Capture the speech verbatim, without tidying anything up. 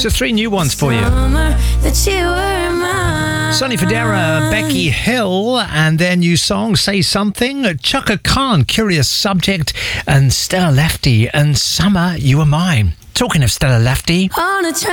So three new ones for you. Sonny Fodera, Becky Hill, and their new song, Say Something. Chaka Khan, Curious Subject, and Stella Lefty, and Summer, You Are Mine. Talking of Stella Lefty.